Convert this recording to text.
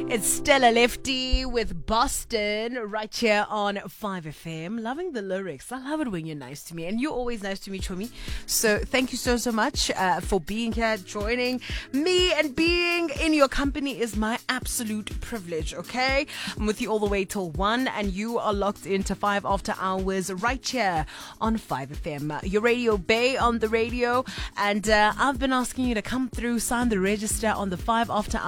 It's Stella Lefty with Boston right here on 5FM. Loving the lyrics. I love it when you're nice to me. And you're always nice to me, Chumi. So thank you so much for being here, joining me, and being in your company is my absolute privilege, okay? I'm with you all the way till 1, and you are locked into 5 after hours right here on 5FM. Your Radio Bay on the radio. And I've been asking you to come through, sign the register on the 5 after hours.